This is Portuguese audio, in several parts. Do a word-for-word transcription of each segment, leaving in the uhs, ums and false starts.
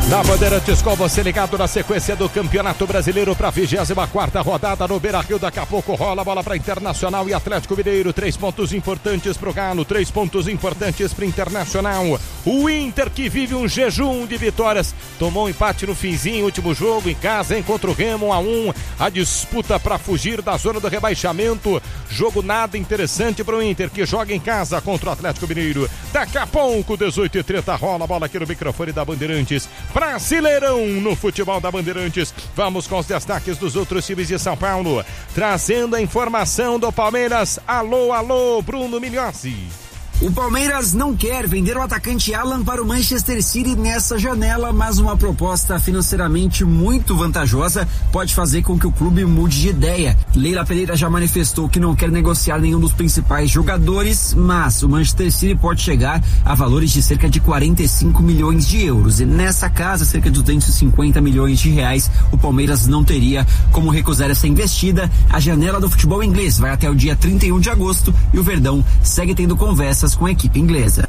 Na Bandeirantes, com você ligado na sequência do Campeonato Brasileiro para a vigésima quarta rodada no Beira-Rio. Daqui a pouco rola a bola para Internacional e Atlético Mineiro. Três pontos importantes para o Galo, três pontos importantes para o Internacional. O Inter, que vive um jejum de vitórias, tomou um empate no finzinho, último jogo em casa, hein, contra o Remo, um a um. A disputa para fugir da zona do rebaixamento. Jogo nada interessante para o Inter, que joga em casa contra o Atlético Mineiro. Daqui a pouco, dezoito e trinta, rola a bola aqui no microfone da Bandeirantes. Brasileirão no futebol da Bandeirantes. Vamos com os destaques dos outros times de São Paulo, trazendo a informação do Palmeiras. Alô, alô, Bruno Migliozzi. O Palmeiras não quer vender o atacante Alan para o Manchester City nessa janela, mas uma proposta financeiramente muito vantajosa pode fazer com que o clube mude de ideia. Leila Pereira já manifestou que não quer negociar nenhum dos principais jogadores, mas o Manchester City pode chegar a valores de cerca de quarenta e cinco milhões de euros. E nessa casa, cerca de duzentos e cinquenta milhões de reais, o Palmeiras não teria como recusar essa investida. A janela do futebol inglês vai até o dia trinta e um de agosto e o Verdão segue tendo conversas com a equipe inglesa.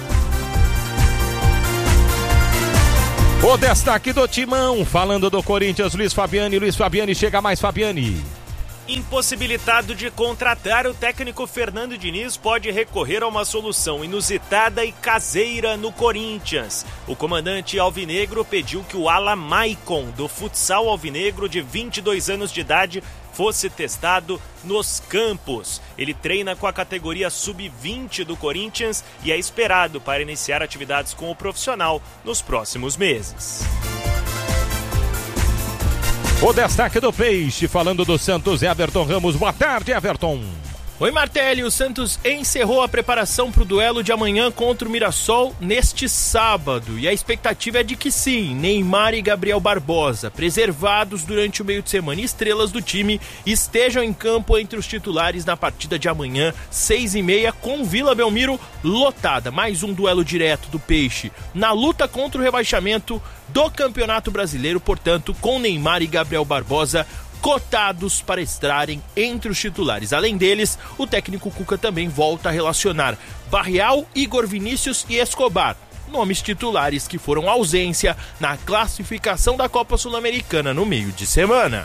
O destaque do Timão, falando do Corinthians, Luiz Fabiani. Luiz Fabiani, chega mais, Fabiani. Impossibilitado de contratar, o técnico Fernando Diniz pode recorrer a uma solução inusitada e caseira no Corinthians. O comandante alvinegro pediu que o ala Maicon, do futsal alvinegro, de vinte e dois anos de idade, fosse testado nos campos. Ele treina com a categoria sub vinte do Corinthians e é esperado para iniciar atividades com o profissional nos próximos meses. O destaque do Peixe, falando do Santos, Everton Ramos. Boa tarde, Everton. Oi, Martelli. O Santos encerrou a preparação para o duelo de amanhã contra o Mirassol neste sábado. E a expectativa é de que sim, Neymar e Gabriel Barbosa, preservados durante o meio de semana e estrelas do time, estejam em campo entre os titulares na partida de amanhã, seis e meia, com Vila Belmiro lotada. Mais um duelo direto do Peixe na luta contra o rebaixamento do Campeonato Brasileiro, portanto, com Neymar e Gabriel Barbosa cotados para estarem entre os titulares. Além deles, o técnico Cuca também volta a relacionar Barreal, Igor Vinícius e Escobar, nomes titulares que foram ausência na classificação da Copa Sul-Americana no meio de semana.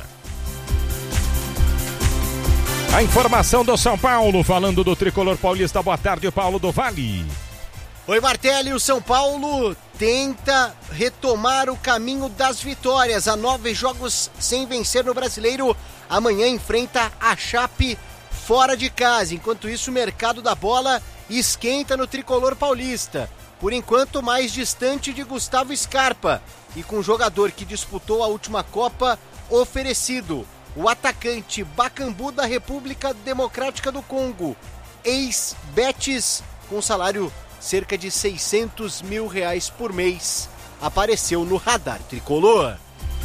A informação do São Paulo, falando do tricolor paulista. Boa tarde, Paulo do Vale. Oi, Martelli. O São Paulo tenta retomar o caminho das vitórias. Há nove jogos sem vencer no Brasileiro. Amanhã enfrenta a Chape fora de casa. Enquanto isso, o mercado da bola esquenta no tricolor paulista. Por enquanto, mais distante de Gustavo Scarpa e com o jogador que disputou a última Copa oferecido. O atacante Bakambu da República Democrática do Congo, ex-Betis, com salário cerca de seiscentos mil reais por mês, apareceu no radar tricolor.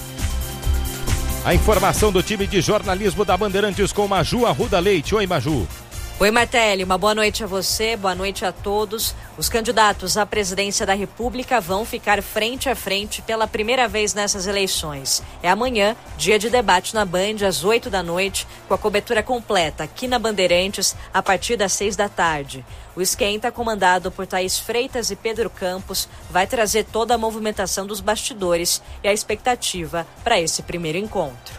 A informação do time de jornalismo da Bandeirantes com Maju Arruda Leite. Oi, Maju. Oi, Martelli, uma boa noite a você, boa noite a todos. Os candidatos à presidência da República vão ficar frente a frente pela primeira vez nessas eleições. É amanhã, dia de debate na Band, às oito da noite, com a cobertura completa aqui na Bandeirantes, a partir das seis da tarde. O esquenta, comandado por Thaís Freitas e Pedro Campos, vai trazer toda a movimentação dos bastidores e a expectativa para esse primeiro encontro.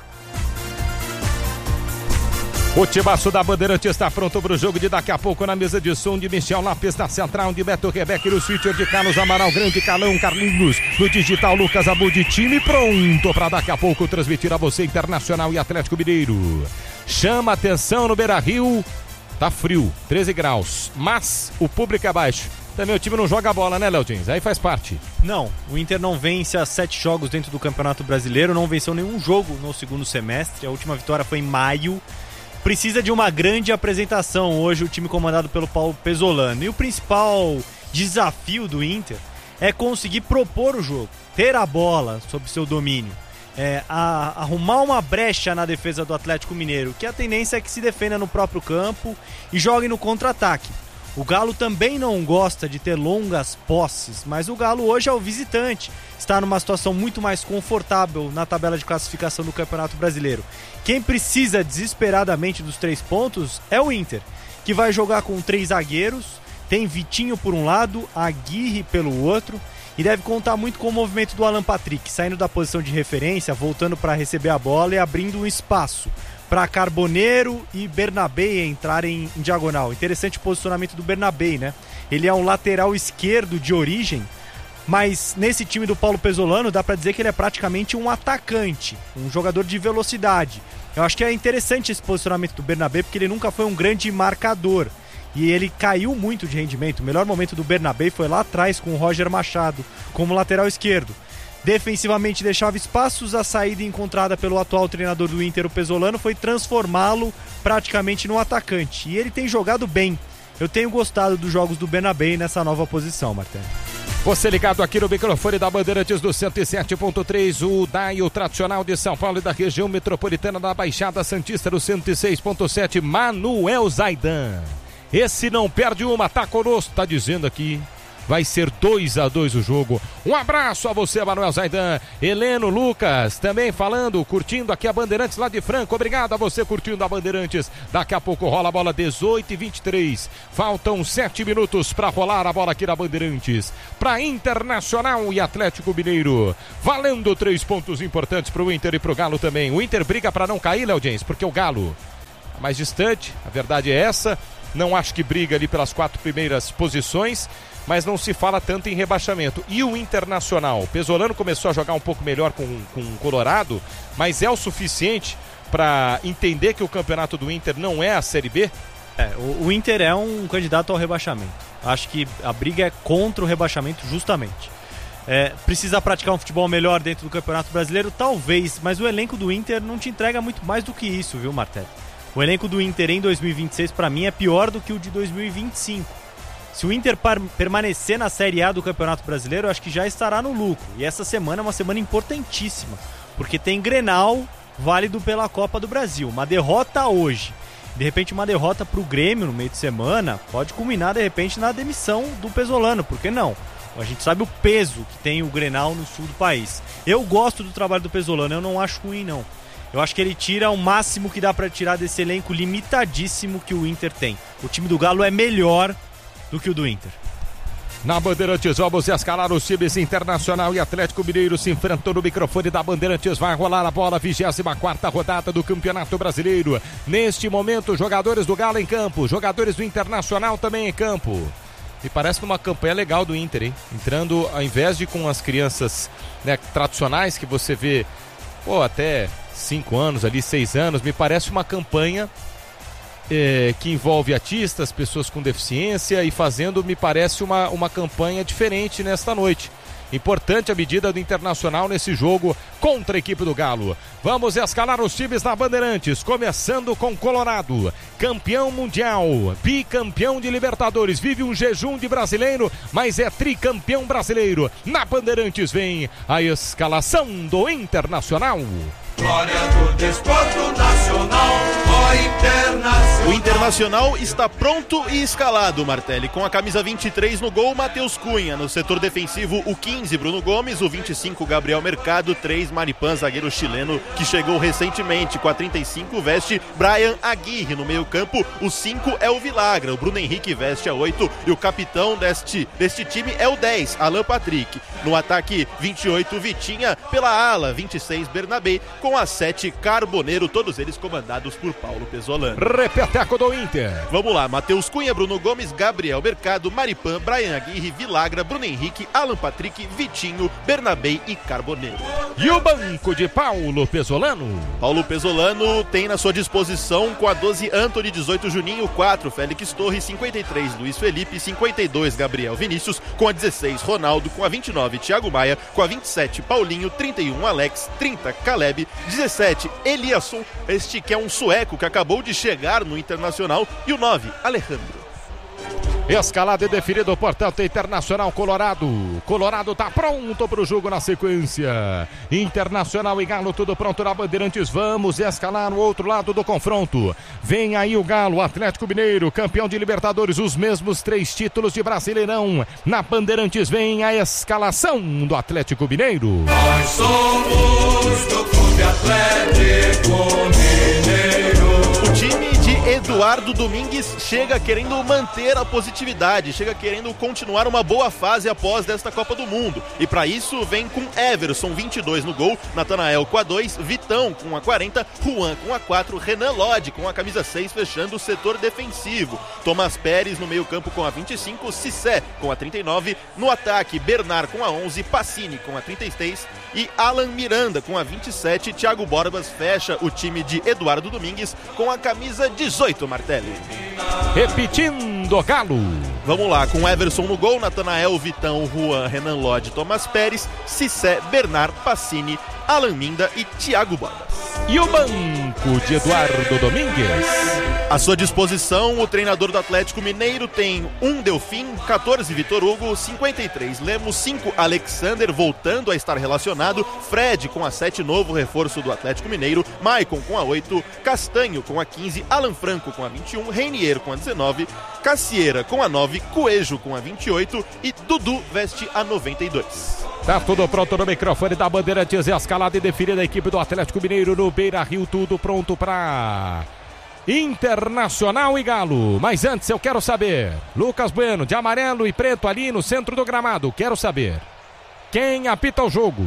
O timaço da Bandeirante está pronto para o jogo de daqui a pouco na mesa de som de Michel Lopes, na central de Beto Rebeque, no switcher de Carlos Amaral, Grande Calão, Carlinhos, no digital Lucas Abud, time pronto para daqui a pouco transmitir a você Internacional e Atlético Mineiro. Chama atenção no Beira-Rio, tá frio, treze graus, mas o público é baixo. Também o time não joga bola, né, Léo Dins? Aí faz parte. Não, o Inter não vence há sete jogos dentro do Campeonato Brasileiro, não venceu nenhum jogo no segundo semestre, a última vitória foi em maio. Precisa de uma grande apresentação hoje, o time comandado pelo Paulo Pesolano. E o principal desafio do Inter é conseguir propor o jogo, ter a bola sob seu domínio, é, a, arrumar uma brecha na defesa do Atlético Mineiro, que a tendência é que se defenda no próprio campo e jogue no contra-ataque. O Galo também não gosta de ter longas posses, mas o Galo hoje é o visitante, está numa situação muito mais confortável na tabela de classificação do Campeonato Brasileiro. Quem precisa desesperadamente dos três pontos é o Inter, que vai jogar com três zagueiros, tem Vitinho por um lado, Aguirre pelo outro, e deve contar muito com o movimento do Alan Patrick, saindo da posição de referência, voltando para receber a bola e abrindo um espaço para Carboneiro e Bernabé entrarem em diagonal. Interessante o posicionamento do Bernabé, né? Ele é um lateral esquerdo de origem, mas nesse time do Paulo Pesolano dá para dizer que ele é praticamente um atacante, um jogador de velocidade. Eu acho que é interessante esse posicionamento do Bernabé, porque ele nunca foi um grande marcador. E ele caiu muito de rendimento. O melhor momento do Bernabé foi lá atrás com o Roger Machado como lateral esquerdo. Defensivamente deixava espaços, a saída encontrada pelo atual treinador do Inter, o Pesolano, foi transformá-lo praticamente num atacante. E ele tem jogado bem. Eu tenho gostado dos jogos do Bernabé nessa nova posição, Martelo. Você ligado aqui no microfone da Bandeirantes do cento e sete ponto três, o D A I, o tradicional de São Paulo e da região metropolitana da Baixada Santista do cento e seis ponto sete, Manuel Zaidan. Esse não perde uma, tá conosco, tá dizendo aqui. Vai ser dois a dois o jogo. Um abraço a você, Manuel Zaidan. Heleno Lucas também falando, curtindo aqui a Bandeirantes lá de Franco. Obrigado a você curtindo a Bandeirantes. Daqui a pouco rola a bola, dezoito e vinte e três. Faltam sete minutos para rolar a bola aqui na Bandeirantes. Para Internacional e Atlético Mineiro. Valendo três pontos importantes para o Inter e para o Galo também. O Inter briga para não cair, Léo Jens, porque o Galo é mais distante. A verdade é essa. Não acho que briga ali pelas quatro primeiras posições, mas não se fala tanto em rebaixamento. E o Internacional? Pesolano começou a jogar um pouco melhor com, com o Colorado, mas é o suficiente para entender que o campeonato do Inter não é a Série B? É, o, o Inter é um candidato ao rebaixamento. Acho que a briga é contra o rebaixamento justamente. É, precisa praticar um futebol melhor dentro do Campeonato Brasileiro? Talvez, mas o elenco do Inter não te entrega muito mais do que isso, viu, Martelo? O elenco do Inter em dois mil e vinte e seis, para mim, é pior do que o de dois mil e vinte e cinco. Se o Inter par- permanecer na Série A do Campeonato Brasileiro, eu acho que já estará no lucro. E essa semana é uma semana importantíssima, porque tem Grenal válido pela Copa do Brasil. Uma derrota hoje, de repente uma derrota para o Grêmio no meio de semana, pode culminar de repente na demissão do Pesolano, por que não? A gente sabe o peso que tem o Grenal no sul do país. Eu gosto do trabalho do Pesolano, eu não acho ruim não. Eu acho que ele tira o máximo que dá para tirar desse elenco limitadíssimo que o Inter tem. O time do Galo é melhor do que o do Inter. Na Bandeirantes, vamos escalar os times. Internacional e Atlético Mineiro se enfrentam no microfone da Bandeirantes. Vai rolar a bola, vigésima quarta rodada do Campeonato Brasileiro. Neste momento, jogadores do Galo em campo, jogadores do Internacional também em campo. Me parece uma campanha legal do Inter, hein? Entrando, ao invés de com as crianças, né, tradicionais que você vê, pô, até cinco anos ali, seis anos, me parece uma campanha é, que envolve artistas, pessoas com deficiência e fazendo, me parece, uma, uma campanha diferente nesta noite. Importante a medida do Internacional nesse jogo contra a equipe do Galo. Vamos escalar os times na Bandeirantes, começando com Colorado, campeão mundial, bicampeão de Libertadores, vive um jejum de brasileiro, mas é tricampeão brasileiro. Na Bandeirantes vem a escalação do Internacional. Glória do desporto nacional, ó Internacional. O Internacional está pronto e escalado, Martelli, com a camisa vinte e três no gol, Matheus Cunha. No setor defensivo, o quinze, Bruno Gomes, o vinte e cinco, Gabriel Mercado, três, Maripan, zagueiro chileno, que chegou recentemente. Com a trinta e cinco, veste Brian Aguirre. No meio campo, o cinco é o Vilagra, o Bruno Henrique veste a oito e o capitão deste, deste time é o dez, Alan Patrick. No ataque, vinte e oito, Vitinha, pela ala, vinte e seis, Bernabé, com a sete, Carboneiro, todos eles comandados por Paulo Pesolano. Repeteco do Inter. Vamos lá, Matheus Cunha, Bruno Gomes, Gabriel Mercado, Maripan, Brian Aguirre, Vilagra, Bruno Henrique, Alan Patrick, Vitinho, Bernabé e Carboneiro. E o banco de Paulo Pesolano? Paulo Pesolano tem na sua disposição com a doze, Antony, dezoito, Juninho, quatro, Félix Torres, cinquenta e três, Luiz Felipe, cinquenta e dois, Gabriel Vinícius, com a dezesseis, Ronaldo, com a vinte e nove, Thiago Maia, com a vinte e sete, Paulinho, trinta e um, Alex, trinta, Caleb, dezessete, Eliasson, este que é um sueco que acabou de chegar no Internacional, e o nove, Alejandro. Escalado e definido, portanto, Internacional Colorado. Colorado tá pronto pro jogo na sequência. Internacional e Galo, tudo pronto na Bandeirantes. Vamos escalar no outro lado do confronto. Vem aí o Galo, Atlético Mineiro, campeão de Libertadores, os mesmos três títulos de Brasileirão. Na Bandeirantes vem a escalação do Atlético Mineiro. Nós somos do Clube Atlético Mineiro. O time de Eduardo Domingues chega querendo manter a positividade, chega querendo continuar uma boa fase após desta Copa do Mundo. E para isso vem com Everson, vinte e dois no gol, Natanael com a dois, Vitão com a quarenta, Juan com a quatro, Renan Lodge com a camisa seis, fechando o setor defensivo. Tomás Pérez no meio campo com a vinte e cinco, Cissé com a trinta e nove, no ataque Bernard com a onze, Pacini com a trinta e seis e Alan Miranda com a vinte e sete. Thiago Borbas fecha o time de Eduardo Domingues com a camisa dezoito, Martelli. Repetindo, Galo. Vamos lá, com Everson no gol, Natanael, Vitão, Juan, Renan Lodge, Tomás Pérez, Cissé, Bernard, Pacini, Alan Minda e Thiago Borbas. E o banco de Eduardo Domingues? À sua disposição, o treinador do Atlético Mineiro tem um Delfim, catorze Vitor Hugo, cinquenta e três Lemos, cinco Alexander, voltando a estar relacionado, Fred com a sete, novo reforço do Atlético Mineiro, Maicon com a oito, Castanho com a quinze, Alan Franco com a vinte e um, Reinier com a dezenove, Cassieira com a nove, Coelho com a vinte e oito e Dudu veste a noventa e dois. Tá tudo pronto no microfone da Bandeirantes e a escalada e definida a equipe do Atlético Mineiro no Beira-Rio, tudo pronto para Internacional e Galo. Mas antes eu quero saber, Lucas Bueno, de amarelo e preto ali no centro do gramado, quero saber, quem apita o jogo?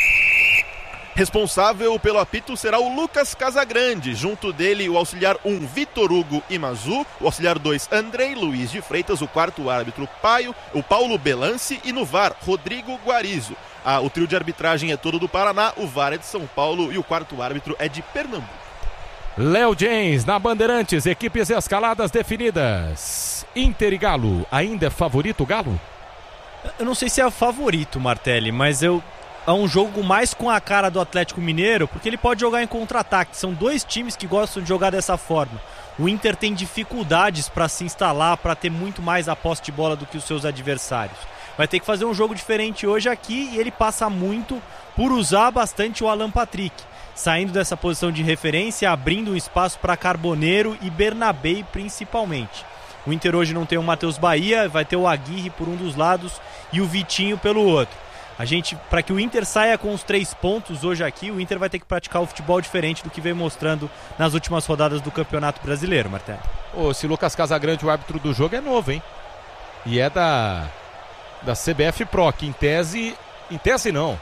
Responsável pelo apito será o Lucas Casagrande, junto dele o auxiliar um, Vitor Hugo Imazu, o auxiliar dois, Andrei Luiz de Freitas, o quarto árbitro, Paio, o Paulo Belance e no V A R, Rodrigo Guarizo. Ah, o trio de arbitragem é todo do Paraná, o V A R é de São Paulo e o quarto árbitro é de Pernambuco. Léo James, na Bandeirantes, equipes escaladas definidas. Inter e Galo, ainda é favorito o Galo? Eu não sei se é favorito, Martelli, mas eu... é um jogo mais com a cara do Atlético Mineiro, porque ele pode jogar em contra-ataque. São dois times que gostam de jogar dessa forma. O Inter tem dificuldades para se instalar, para ter muito mais a posse de bola do que os seus adversários. Vai ter que fazer um jogo diferente hoje aqui e ele passa muito por usar bastante o Alan Patrick, saindo dessa posição de referência, abrindo um espaço para Carboneiro e Bernabé principalmente. O Inter hoje não tem o Matheus Bahia, vai ter o Aguirre por um dos lados e o Vitinho pelo outro. A gente, para que o Inter saia com os três pontos hoje aqui, o Inter vai ter que praticar o futebol diferente do que vem mostrando nas últimas rodadas do Campeonato Brasileiro, Martelo. Ô, esse Lucas Casagrande, o árbitro do jogo, é novo, hein? E é da, da C B F Pro, que em tese, em tese não,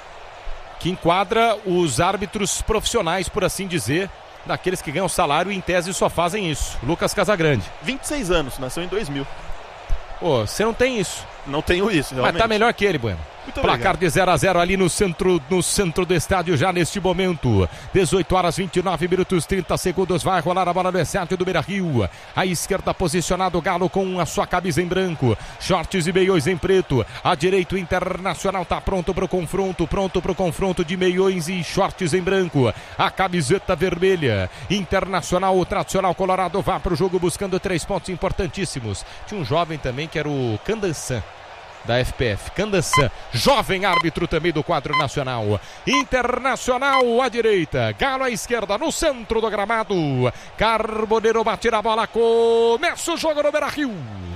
que enquadra os árbitros profissionais, por assim dizer, daqueles que ganham salário e em tese só fazem isso. Lucas Casagrande. vinte e seis anos, nasceu em dois mil. Pô, você não tem isso. Não tenho isso, realmente. Mas tá melhor que ele, Bueno. Muito Placar obrigado. de zero a zero ali no centro, no centro do estádio já neste momento. dezoito horas, vinte e nove minutos, trinta segundos. Vai rolar a bola no estádio do Beira-Rio. À esquerda posicionado o Galo com a sua camisa em branco. Shorts e meiões em preto. À direita o Internacional tá pronto pro confronto. Pronto pro confronto de meiões e shorts em branco. A camiseta vermelha. Internacional, o tradicional colorado, vai pro jogo buscando três pontos importantíssimos. Tinha um jovem também que era o Candansan, da F P F, Candansan, jovem árbitro também do quadro nacional. Internacional à direita, Galo à esquerda, no centro do gramado. Carboneiro bate na bola, começa o jogo no Beira-Rio.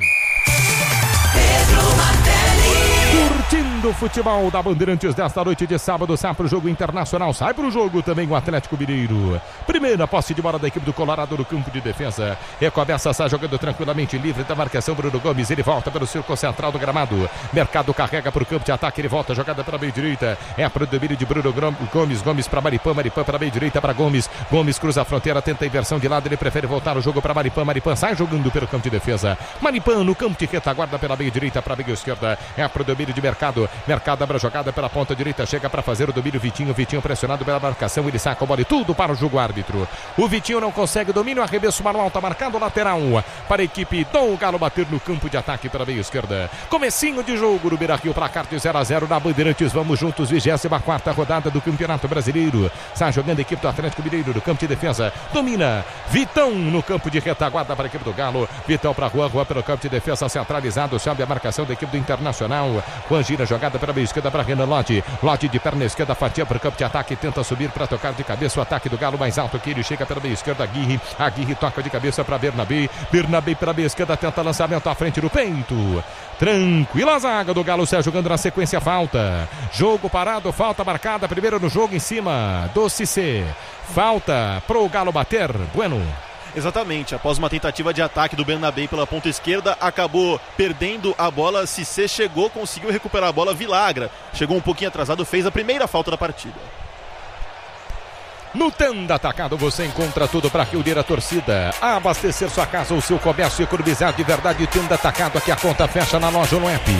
Curtindo o futebol da Bandeirantes desta noite de sábado, sai pro jogo Internacional, sai pro jogo também o Atlético Mineiro. Primeira posse de bola da equipe do Colorado no campo de defesa. Recomeça, sai jogando tranquilamente, livre da marcação, Bruno Gomes, ele volta pelo círculo central do gramado. Mercado carrega pro campo de ataque, ele volta, jogada pela meia direita. É pro domínio de Bruno Gomes, Gomes para Maripã, Maripã para meia direita para Gomes. Gomes cruza a fronteira, tenta a inversão de lado, ele prefere voltar o jogo para Maripã, Maripã sai jogando pelo campo de defesa. Maripã no campo de retaguarda pela meia direita para meia esquerda. É pro domínio de Mercado, Mercado abre a jogada pela ponta direita, chega para fazer o domínio, Vitinho, Vitinho pressionado pela marcação, ele saca a bola e tudo para o jogo árbitro. O Vitinho não consegue domínio, arremesso manual, tá marcado lateral para a equipe do Galo bater no campo de ataque pela meia esquerda. Comecinho de jogo no Beira-Rio, placar de zero a zero na Bandeirantes, vamos juntos, vigésima quarta rodada do Campeonato Brasileiro. Sai jogando a equipe do Atlético Mineiro no campo de defesa, domina Vitão no campo de retaguarda para a equipe do Galo, Vitão para Juan, Juan pelo campo de defesa centralizado, sobe a marcação da equipe do Internacional. Juan gira a jogada pela meia esquerda para Renan Lodge, Lodge de perna esquerda, fatia para o campo de ataque, tenta subir para tocar de cabeça, o ataque do Galo mais alto que ele, chega pela meia esquerda, Aguirre, Aguirre toca de cabeça para Bernabé, Bernabé pela meia esquerda, tenta lançamento à frente do peito, tranquila a zaga do Galo, sai jogando na sequência, falta, jogo parado, falta marcada, primeiro no jogo em cima do Cissé, falta pro Galo bater, Bueno. Exatamente, após uma tentativa de ataque do Bernabé pela ponta esquerda, acabou perdendo a bola. Cissé chegou, conseguiu recuperar a bola. Vilagra chegou um pouquinho atrasado, fez a primeira falta da partida. No Tenda Atacado você encontra tudo para reunir a torcida, abastecer sua casa ou seu comércio e economizar de verdade. Tenda Atacado, aqui a conta fecha na loja ou no app.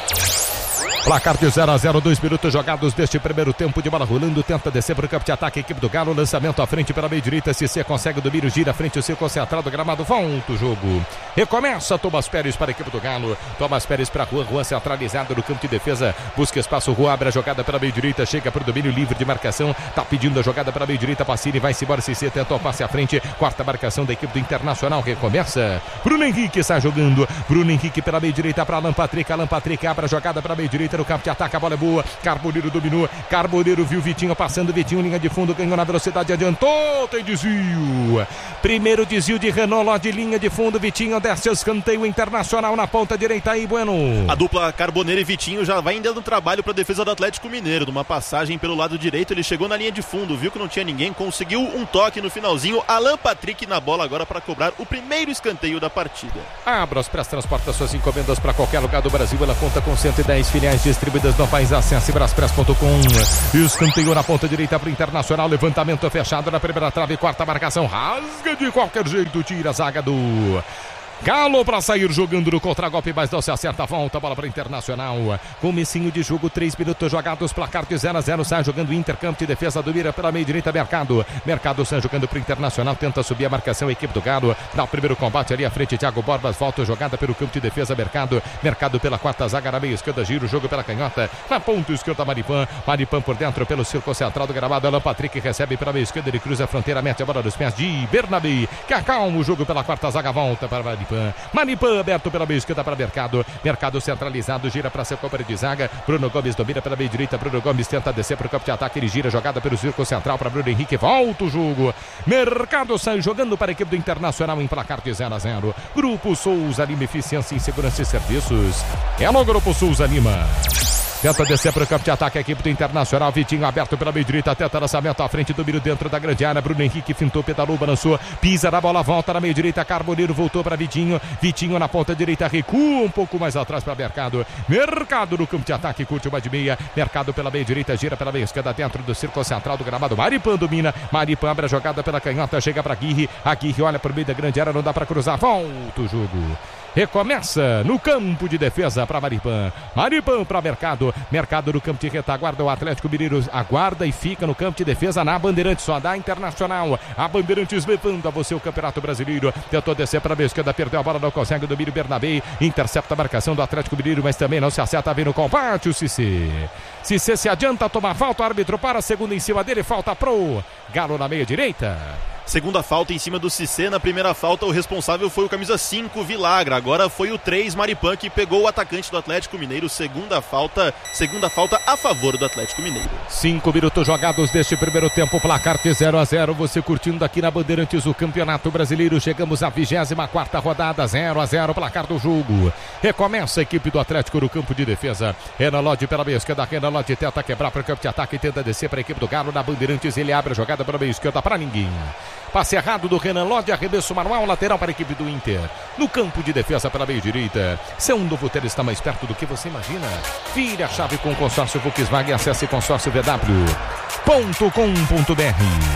Placar de zero a zero, dois minutos jogados deste primeiro tempo, de bola rolando, tenta descer para o campo de ataque, equipe do Galo, lançamento à frente pela meia direita, Cissé consegue o domínio, gira à frente o seu concentrado, gramado, volta o jogo. Recomeça Thomas Pérez para a equipe do Galo, Thomas Pérez para a Juan, Juan centralizado no campo de defesa, busca espaço, Juan abre a jogada pela meia direita, chega para o domínio livre de marcação, tá pedindo a jogada para a meia direita, Pacini, vai-se embora, Cissé tentou o passe à frente, quarta marcação da equipe do Internacional, recomeça, Bruno Henrique está jogando, Bruno Henrique pela meia direita para Alan Patrick, Alan Patrick abre a jogada para a meia direita no campo de ataque, a bola é boa, Carboneiro dominou, Carboneiro viu Vitinho passando, Vitinho linha de fundo, ganhou na velocidade, adiantou, tem desvio, primeiro desvio de Renault, lá de linha de fundo, Vitinho desce o escanteio, Internacional na ponta direita aí, Bueno. A dupla Carboneiro e Vitinho já vai ainda no trabalho para a defesa do Atlético Mineiro, numa passagem pelo lado direito, ele chegou na linha de fundo, viu que não tinha ninguém, conseguiu um toque no finalzinho, Alan Patrick na bola agora para cobrar o primeiro escanteio da partida. Abra os pré transporta suas encomendas para qualquer lugar do Brasil, ela conta com cento e dez filiais distribuídas no país, acesse braspress ponto com. Escanteio na ponta direita para o Internacional, levantamento fechado na primeira trave, quarta marcação, rasga de qualquer jeito, tira a zaga do Galo para sair jogando no contragolpe, mas não se acerta a volta, bola para Internacional. Comecinho de jogo, três minutos jogados, placar de zero a zero, sai jogando Intercampo de defesa do Mira pela meia direita, Mercado. Mercado sai jogando para o Internacional, tenta subir a marcação, a equipe do Galo. Dá o primeiro combate ali à frente, Thiago Borbas, volta a jogada pelo campo de defesa, Mercado. Mercado pela quarta zaga, na meia esquerda, gira o jogo pela canhota. Na ponta esquerda, Maripan. Maripan por dentro, pelo círculo central do gramado, Alan Patrick recebe pela meia esquerda, ele cruza a fronteira, mete a bola nos pés de Bernabé, que acalma o jogo pela quarta zaga, volta para Maripan. Maripan aberto pela meia esquerda para Mercado, Mercado centralizado, gira para seu companheiro de zaga, Bruno Gomes domina pela meia direita, Bruno Gomes tenta descer para o campo de ataque, ele gira a jogada pelo círculo central para Bruno Henrique, volta o jogo, Mercado sai jogando para a equipe do Internacional em placar de zero a zero. Grupo Souza Lima, eficiência em segurança e serviços, é no Grupo Souza Lima. Tenta descer para o campo de ataque, a equipe do Internacional, Vitinho aberto pela meia direita, tenta lançamento à frente, domínio dentro da grande área, Bruno Henrique fintou, pedalou, balançou, pisa na bola, volta na meia direita, Carboneiro voltou para Vitinho, Vitinho na ponta direita, recua um pouco mais atrás para Mercado, Mercado no campo de ataque, curte uma de meia, Mercado pela meia direita, gira pela meia esquerda, dentro do círculo central do gramado, Maripan domina, Maripan abre a jogada pela canhota, chega para Aguirre, Aguirre olha por meio da grande área, não dá para cruzar, volta o jogo. Recomeça no campo de defesa para Maripan, Maripan para Mercado, Mercado no campo de retaguarda, o Atlético Mineiro aguarda e fica no campo de defesa na Bandeirantes, só dá Internacional, a Bandeirantes levando a você o Campeonato Brasileiro, tentou descer para a esquerda, perdeu a bola, não consegue o domínio, Bernabé, intercepta a marcação do Atlético Mineiro, mas também não se acerta, vem no combate o Cissé, Cissé se adianta, toma falta, o árbitro para, segunda em cima dele, falta pro Galo na meia direita. Segunda falta em cima do Cissé, na primeira falta o responsável foi o camisa cinco, Vilagra, agora foi o três, Maripan, que pegou o atacante do Atlético Mineiro, segunda falta, segunda falta a favor do Atlético Mineiro. Cinco minutos jogados deste primeiro tempo, placar de zero a zero, você curtindo aqui na Bandeirantes o Campeonato Brasileiro, chegamos à vigésima quarta rodada, zero a zero, placar do jogo. Recomeça a equipe do Atlético no campo de defesa, Renan Lodge pela meia esquerda, Renan Lodge tenta quebrar para o campo de ataque, tenta descer para a equipe do Galo na Bandeirantes, ele abre a jogada pela meia esquerda para ninguém. Passe errado do Renan Lodge, arremesso manual, lateral para a equipe do Inter. No campo de defesa pela meia direita. Seu Novotel está mais perto do que você imagina. Vire a chave com o consórcio Volkswagen, acesse consórcio v w ponto com ponto b r.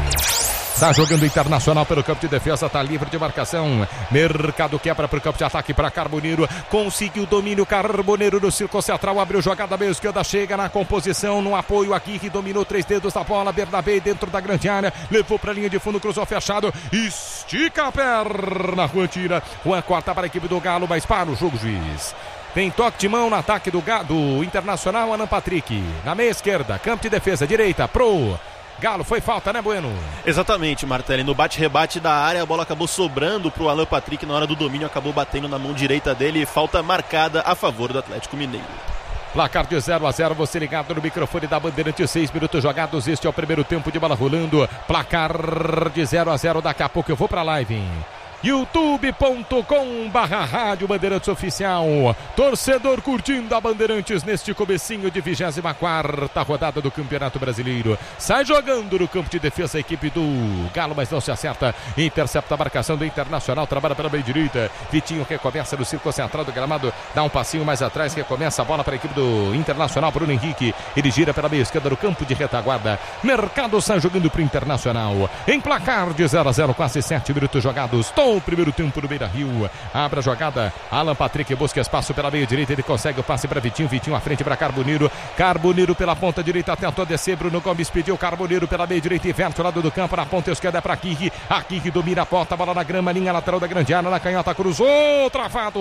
Está jogando Internacional pelo campo de defesa, está livre de marcação. Mercado quebra para o campo de ataque para Carboneiro. Conseguiu o domínio, Carboneiro no círculo central, abriu jogada meia esquerda, chega na composição, no apoio, Aguirre dominou três dedos da bola, Bernabé dentro da grande área, levou para a linha de fundo, cruzou fechado, estica a perna, Juan tira, Juan corta para a equipe do Galo, mas para o jogo, juiz. Tem toque de mão no ataque do, do Internacional, Alan Patrick. Na meia esquerda, campo de defesa, direita, pro Galo, foi falta, né, Bueno? Exatamente, Martelli. No bate-rebate da área, a bola acabou sobrando pro Alan Patrick na hora do domínio, acabou batendo na mão direita dele, falta marcada a favor do Atlético Mineiro. Placar de zero a zero, você ligado no microfone da Bandeirante, seis minutos jogados, este é o primeiro tempo de bola rolando, placar de zero a zero, daqui a pouco eu vou pra live, hein? youtube ponto com barra Rádio Bandeirantes Oficial. Torcedor curtindo a Bandeirantes neste comecinho de vigésima quarta rodada do Campeonato Brasileiro. Sai jogando no campo de defesa a equipe do Galo, mas não se acerta. Intercepta a marcação do Internacional, trabalha pela meia direita. Vitinho recomeça no círculo central do gramado, dá um passinho mais atrás, recomeça a bola para a equipe do Internacional. Bruno Henrique, ele gira pela meia esquerda no campo de retaguarda. Mercado sai jogando para o Internacional. Em placar de zero a zero, quase sete minutos jogados. Tom, primeiro tempo no Beira-Rio. Abre a jogada, Alan Patrick busca espaço pela meia direita, ele consegue o passe para Vitinho. Vitinho à frente para Carboneiro. Carboneiro pela ponta direita, tentou descer. Bruno Gomes pediu Carboneiro pela meia direita, inverte o lado do campo, na ponta esquerda para Kiki. A Kiki domina a porta, bola na grama, linha lateral da grande área, na canhota, cruzou, travado.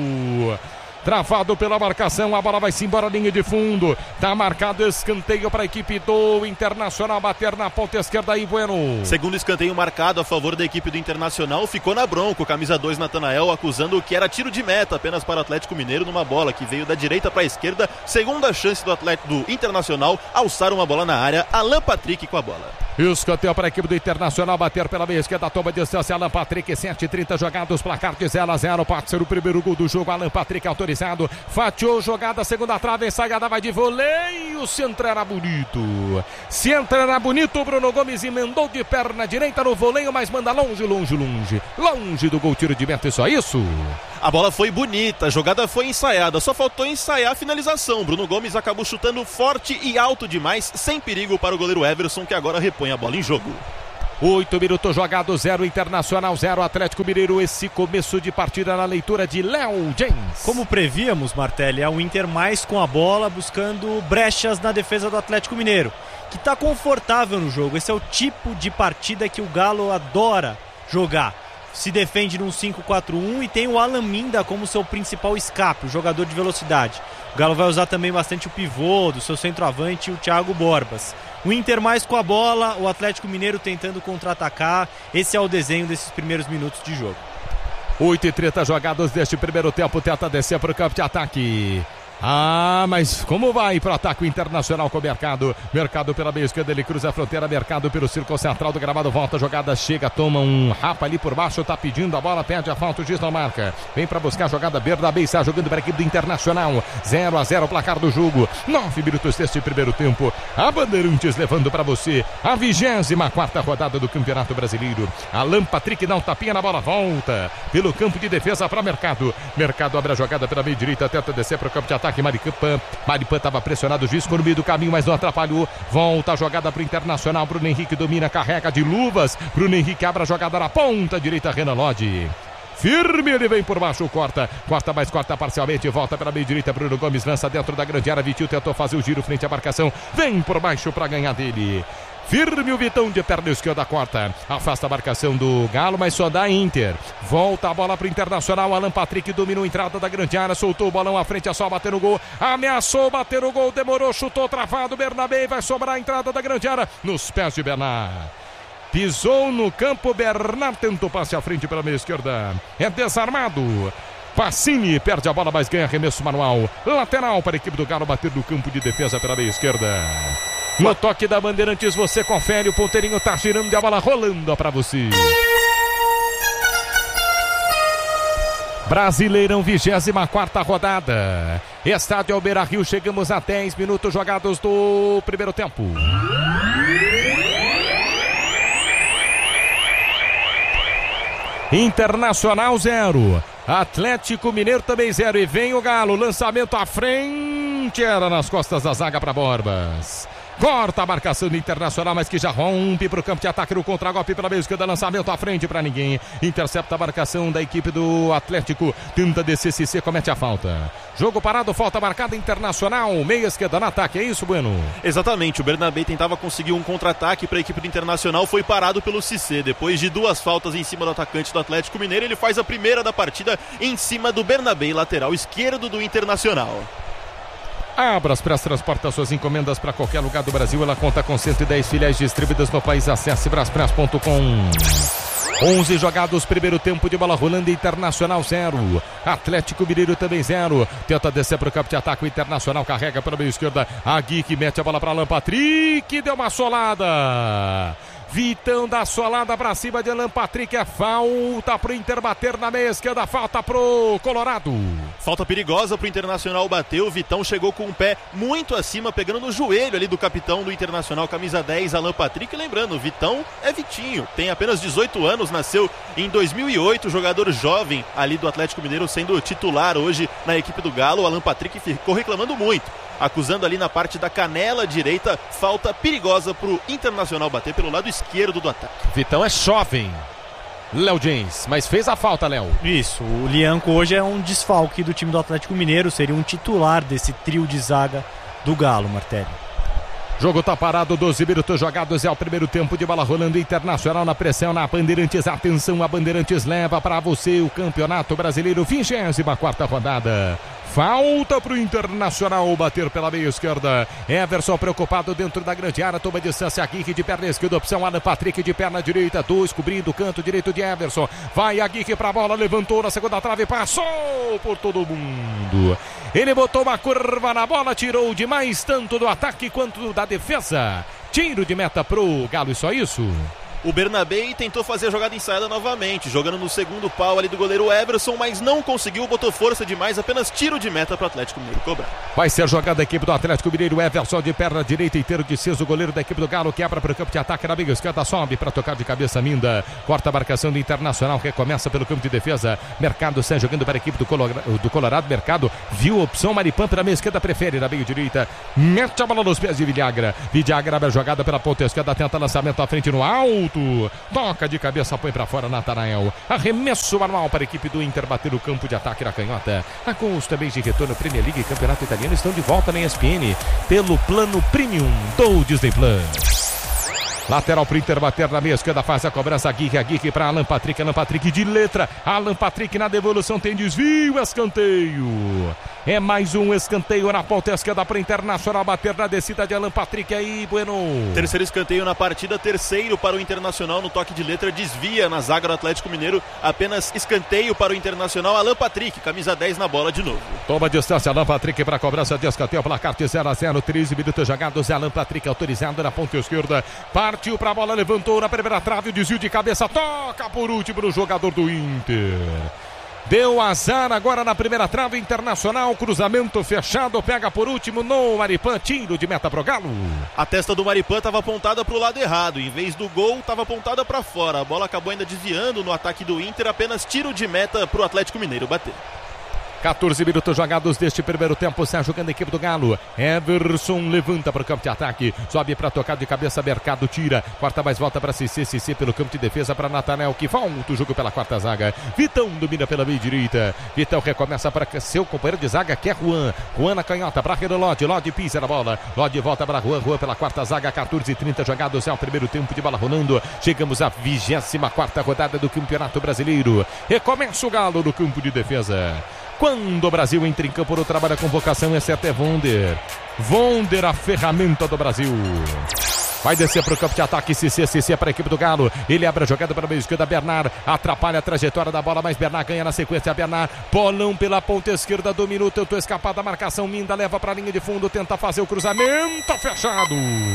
Travado pela marcação, a bola vai-se embora, linha de fundo. Tá marcado escanteio para a equipe do Internacional bater na ponta esquerda aí, Bueno. Segundo escanteio marcado a favor da equipe do Internacional, ficou na bronca o camisa dois Natanael, acusando que era tiro de meta apenas para o Atlético Mineiro numa bola que veio da direita para a esquerda. Segunda chance do Atlético do Internacional, alçar uma bola na área, Alan Patrick com a bola. Escanteio para a equipe do Internacional bater pela meia esquerda, toma distância, Alan Patrick, sete e trinta jogados, placar de zero a zero, pode ser o primeiro gol do jogo, Alan Patrick autorizado, fatiou jogada, segunda trave, ensaiada, vai de voleio, se entrar era bonito, se entrar era bonito, Bruno Gomes emendou de perna direita no voleio, mas manda longe, longe, longe, longe do gol, tiro de meta, e só isso. A bola foi bonita, a jogada foi ensaiada, só faltou ensaiar a finalização. Bruno Gomes acabou chutando forte e alto demais, sem perigo para o goleiro Everson, que agora repõe a bola em jogo. Oito minutos jogados, zero Internacional, zero Atlético Mineiro. Esse começo de partida na leitura de Léo James. Como prevíamos, Martelli, é o Inter mais com a bola, buscando brechas na defesa do Atlético Mineiro, que está confortável no jogo. Esse é o tipo de partida que o Galo adora jogar. Se defende num cinco quatro um e tem o Alan Minda como seu principal escape, o jogador de velocidade. O Galo vai usar também bastante o pivô do seu centroavante, o Thiago Borbas. O Inter mais com a bola, o Atlético Mineiro tentando contra-atacar. Esse é o desenho desses primeiros minutos de jogo. oito e trinta jogados deste primeiro tempo, tenta descer para o campo de ataque. Ah, mas como vai para o ataque Internacional com o Mercado? Mercado pela meia esquerda, ele cruza a fronteira, Mercado pelo círculo central do gramado, volta a jogada, chega, toma um rapa ali por baixo, tá pedindo a bola, pede a falta, o juiz não marca. Vem para buscar a jogada, Bernabé está jogando para a equipe do Internacional. zero a zero placar do jogo. nove minutos deste primeiro tempo. A Bandeirantes levando para você a vigésima quarta rodada do Campeonato Brasileiro. Alan Patrick dá um tapinha na bola, volta pelo campo de defesa para Mercado. Mercado abre a jogada pela meia direita, tenta descer para o campo de ataque. Maripan, Maripan estava pressionado, o juiz ficou no meio do caminho, mas não atrapalhou. Volta a jogada para o Internacional. Bruno Henrique domina, carrega de luvas. Bruno Henrique abre a jogada na ponta direita, Renan Lodge. Firme, ele vem por baixo, corta, corta, mas corta parcialmente, volta pela meia direita, Bruno Gomes lança dentro da grande área, Vitinho tentou fazer o giro frente à marcação, vem por baixo para ganhar dele. Firme o Vitão de perna esquerda, corta, afasta a marcação do Galo, mas só dá Inter. Volta a bola para o Internacional, Alan Patrick dominou a entrada da grande área, soltou o balão à frente, é só bater no gol, ameaçou bater o gol, demorou, chutou, travado, Bernabé, vai sobrar a entrada da grande área, nos pés de Bernard. Pisou no campo, Bernard tentou passe à frente pela meia esquerda, é desarmado. Pacini perde a bola, mas ganha arremesso manual. Lateral para a equipe do Galo bater no campo de defesa pela meia esquerda. No toque da Bandeirantes você confere, o ponteirinho tá girando e a bola rolando para você. Brasileirão, vigésima quarta rodada. Estádio Beira-Rio, chegamos a dez minutos jogados do primeiro tempo. Internacional zero, Atlético Mineiro também zero, e vem o Galo, lançamento à frente, era nas costas da zaga para Borbas. Corta a marcação do Internacional, mas que já rompe para o campo de ataque no contra-golpe pela meia esquerda, lançamento à frente para ninguém. Intercepta a marcação da equipe do Atlético, tenta descer, C C comete a falta. Jogo parado, falta marcada, Internacional, meia esquerda no ataque, é isso, Bueno? Exatamente, o Bernabé tentava conseguir um contra-ataque para a equipe do Internacional, foi parado pelo Cissé. Depois de duas faltas em cima do atacante do Atlético Mineiro, ele faz a primeira da partida em cima do Bernabé, lateral esquerdo do Internacional. Abras Press transporta suas encomendas para qualquer lugar do Brasil. Ela conta com cento e dez filiais distribuídas no país. Acesse braspress ponto com. onze jogados, primeiro tempo de bola rolando, Internacional zero. Atlético Mineiro também zero. Tenta descer para o campo de ataque, o Internacional carrega pela meia esquerda. A Gui que mete a bola para Alan Patrick, deu uma solada. Vitão dá solada pra cima de Alan Patrick. É falta pro Inter bater na meia esquerda. Falta pro Colorado. Falta perigosa pro Internacional bater. O Vitão chegou com o pé muito acima, pegando no joelho ali do capitão do Internacional, camisa dez, Alan Patrick. Lembrando, o Vitão é Vitinho, tem apenas dezoito anos, nasceu em dois mil e oito, jogador jovem ali do Atlético Mineiro, sendo titular hoje na equipe do Galo. O Alan Patrick ficou reclamando muito, acusando ali na parte da canela direita, falta perigosa pro Internacional bater pelo lado esquerdo do ataque. Vitão é jovem, Léo James, mas fez a falta, Léo. Isso, o Lianco hoje é um desfalque do time do Atlético Mineiro, seria um titular desse trio de zaga do Galo, Martelli. Jogo tá parado, doze minutos jogados, é o primeiro tempo de bola rolando. Internacional na pressão na Bandeirantes. Atenção, a Bandeirantes leva para você o Campeonato Brasileiro, vigésima quarta rodada. Falta pro Internacional bater pela meia esquerda. Everson preocupado dentro da grande área, toma distância. Aguirre de perna esquerda, opção Alan Patrick de perna direita, dois cobrindo o canto direito de Everson. Vai Aguirre pra bola, levantou na segunda trave, passou por todo mundo. Ele botou uma curva na bola, tirou demais tanto do ataque quanto da defesa. Tiro de meta pro Galo, e só isso. O Bernabé tentou fazer a jogada ensaiada novamente, jogando no segundo pau ali do goleiro Everson, mas não conseguiu, botou força demais, apenas tiro de meta para o Atlético Mineiro cobrar. Vai ser jogada da equipe do Atlético Mineiro, Everson de perna direita, inteiro de Ciso, goleiro da equipe do Galo, quebra para o campo de ataque na meia esquerda, sobe para tocar de cabeça, Minda, corta a marcação do Internacional, recomeça pelo campo de defesa, Mercado sai jogando para a equipe do Colorado, do Colorado, Mercado viu a opção, Maripan para a meia esquerda, prefere na meia direita, mete a bola nos pés de Villagra, Villagra abre a jogada pela ponta esquerda, tenta lançamento à frente no alto, toca de cabeça, põe pra fora Natanael. Arremesso manual para a equipe do Inter bater o campo de ataque na canhota. A gols também de retorno Premier League e Campeonato Italiano estão de volta na E S P N pelo plano Premium do Disney Plus. Lateral pro Inter bater na meia esquerda, faz a cobrança, Aguirre, Aguirre para Alan Patrick, Alan Patrick de letra, Alan Patrick na devolução, tem desvio, escanteio. É mais um escanteio na ponta esquerda para o Internacional bater na descida de Alan Patrick aí, Bueno. Terceiro escanteio na partida, terceiro para o Internacional no toque de letra, desvia na zaga do Atlético Mineiro, apenas escanteio para o Internacional, Alan Patrick, camisa dez na bola de novo. Toma distância, Alan Patrick para a cobrança de escanteio, placar de zero a zero, treze minutos jogados, Alan Patrick autorizado na ponta esquerda, partiu para a bola, levantou na primeira trave, desvio de cabeça, toca por último no jogador do Inter. Deu azar agora na primeira trave, Internacional, cruzamento fechado, pega por último no Maripan, tiro de meta pro Galo. A testa do Maripan estava apontada para o lado errado, em vez do gol estava apontada para fora, a bola acabou ainda desviando no ataque do Inter, apenas tiro de meta pro Atlético Mineiro bater. quatorze minutos jogados deste primeiro tempo, sai jogando a equipe do Galo. Everson levanta para o campo de ataque, sobe para tocar de cabeça, Mercado tira, quarta mais volta para Cissé, Cissé pelo campo de defesa para Natanael, que volta o jogo pela quarta zaga. Vitão domina pela meia direita, Vitão recomeça para seu companheiro de zaga, que é Juan. Juan na canhota, para Lodi, Lodi pisa na bola, Lodi volta para Juan, Juan pela quarta zaga, quatorze e trinta jogados, é o primeiro tempo de bola rolando. Chegamos à vigésima quarta rodada do Campeonato Brasileiro. Recomeça o Galo no campo de defesa. Quando o Brasil entra em campo no trabalho, a convocação é certa, é Vonder. Vonder, a ferramenta do Brasil. Vai descer para o campo de ataque, Cissé, Cissé para a equipe do Galo. Ele abre a jogada para a meia esquerda, Bernard atrapalha a trajetória da bola, mas Bernard ganha na sequência, Bernard, bolão pela ponta esquerda, dominou, tentou escapar da marcação, Minda leva para a linha de fundo, tenta fazer o cruzamento, fechado.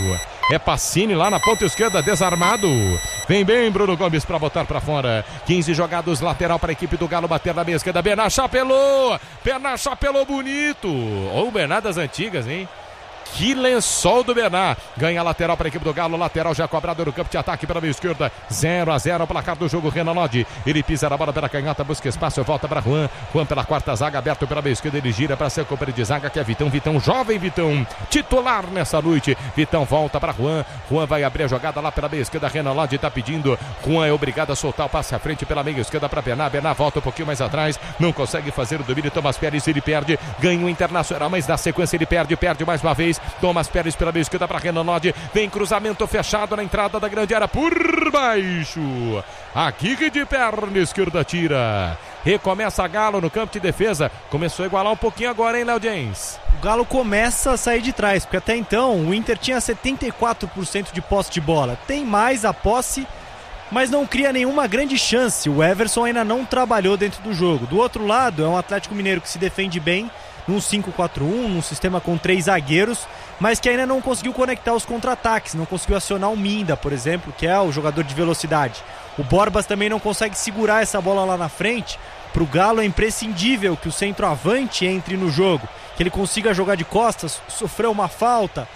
É Pacini lá na ponta esquerda, desarmado. Vem bem Bruno Gomes para botar para fora. quinze jogados, lateral para a equipe do Galo bater na meia esquerda, Bernard chapelou, Bernard chapelou bonito. Ou o Bernard das antigas, hein? Que lençol do Bernard. Ganha a lateral para a equipe do Galo. Lateral já cobrado no campo de ataque pela meia esquerda. zero a zero, placar do jogo. Renan Lodi. Ele pisa na bola pela canhota, busca espaço, volta para Juan. Juan pela quarta zaga, aberto pela meia esquerda. Ele gira para seu companheiro de zaga, que é Vitão. Vitão, jovem Vitão, titular nessa noite. Vitão volta para Juan. Juan vai abrir a jogada lá pela meia esquerda. Renan Lodi está pedindo. Juan é obrigado a soltar o passe à frente pela meia esquerda para Bernard. Bernard volta um pouquinho mais atrás. Não consegue fazer o domínio. Thomas Pérez, ele perde. Ganha o Internacional, mas na sequência ele perde. Perde mais uma vez. Thomas Pérez pela meia esquerda para Renan Lodi, vem cruzamento fechado na entrada da grande área por baixo, Aguirre de perna esquerda tira, recomeça Galo no campo de defesa, começou a igualar um pouquinho agora, hein, Léo James? O Galo começa a sair de trás, porque até então o Inter tinha setenta e quatro por cento de posse de bola, tem mais a posse, mas não cria nenhuma grande chance. O Everson ainda não trabalhou dentro do jogo. Do outro lado é um Atlético Mineiro que se defende bem num cinco quatro um, num sistema com três zagueiros, mas que ainda não conseguiu conectar os contra-ataques, não conseguiu acionar o Minda, por exemplo, que é o jogador de velocidade. O Borbas também não consegue segurar essa bola lá na frente. Para o Galo é imprescindível que o centroavante entre no jogo, que ele consiga jogar de costas, sofrer uma falta,